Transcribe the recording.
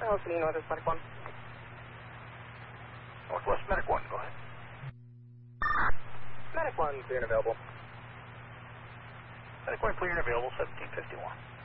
City Northwest Medic 1. Northwest Medic 1, go ahead. Medic 1, clear and available. Medic 1 clear and available, 1751.